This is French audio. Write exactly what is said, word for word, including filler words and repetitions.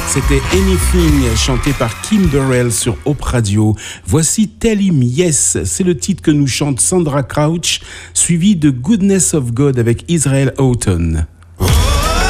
C'était Anything, chanté par Kim Burrell sur Hope Radio. Voici Tell Him Yes, c'est le titre que nous chante Sandra Crouch, suivi de Goodness of God avec Israel Houghton.